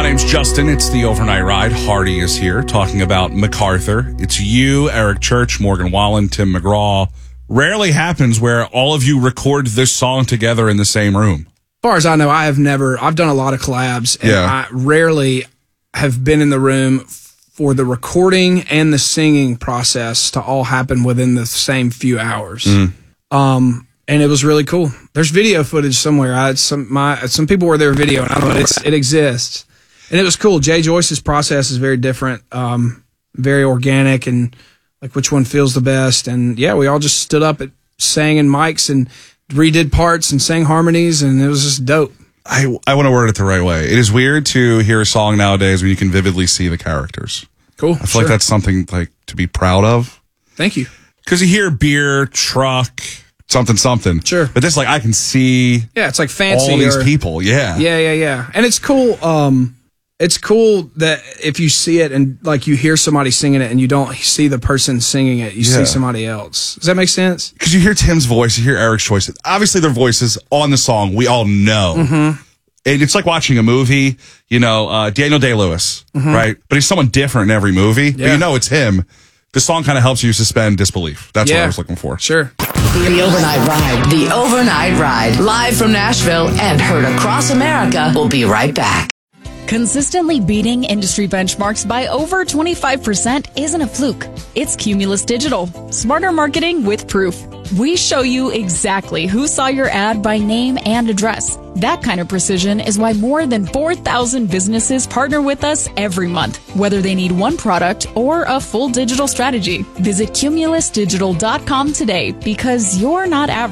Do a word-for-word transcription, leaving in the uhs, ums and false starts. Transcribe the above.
My name's Justin. It's the Overnight Ride. Hardy is here talking about MacArthur. It's you, Eric Church, Morgan Wallen, Tim McGraw. Rarely happens where all of you record this song together in the same room. As far as I know, I have never, I've done a lot of collabs, and Yeah. I rarely have been in the room for the recording and the singing process to all happen within the same few hours. Mm. Um, and it was really cool. There's video footage somewhere. I had some, my, some people were there video, and I don't know, it's, it exists. And it was cool. Jay Joyce's process is very different, um, very organic, and like which one feels the best. And yeah, we all just stood up and sang in mics and redid parts and sang harmonies, and it was just dope. I, I want to word it the right way. It is weird to hear a song nowadays when you can vividly see the characters. Cool. I feel Sure. like that's something like to be proud of. Thank you. Because you hear beer, truck, something, something. Sure. But this, like, I can see Yeah, it's like fancy. all these or- people. Yeah. Yeah, yeah, yeah. And it's cool. Um, it's cool that if you see it and like you hear somebody singing it and you don't see the person singing it, you Yeah. see somebody else. Does that make sense? Because you hear Tim's voice, you hear Eric's voice. Obviously, their voices on the song, we all know. Mm-hmm. And it's like watching a movie, you know, uh, Daniel Day-Lewis, right? But he's someone different in every movie. But Yeah. you know it's him. The song kind of helps you suspend disbelief. That's what Yeah. I was looking for. Sure. The Overnight Ride. The Overnight Ride. Live from Nashville and heard across America. We'll be right back. Consistently beating industry benchmarks by over twenty-five percent isn't a fluke. It's Cumulus Digital. Smarter marketing with proof. We show you exactly who saw your ad by name and address. That kind of precision is why more than four thousand businesses partner with us every month, whether they need one product or a full digital strategy. Visit cumulus digital dot com today because you're not average.